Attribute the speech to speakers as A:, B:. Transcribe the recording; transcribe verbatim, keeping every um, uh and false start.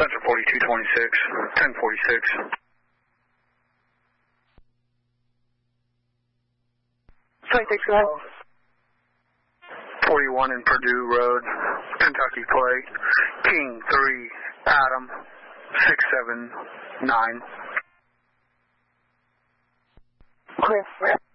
A: Central forty-two twenty-six, ten forty-six.
B: twenty-six, go ahead.
A: forty-one in Purdue Road, Kentucky plate, King three, Adam, six seven nine.
B: Clear.